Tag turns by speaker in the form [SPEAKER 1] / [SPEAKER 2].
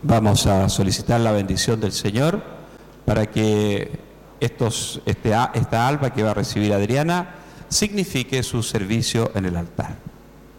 [SPEAKER 1] Vamos a solicitar la bendición del Señor para que esta alba que va a recibir Adriana signifique su servicio en el altar.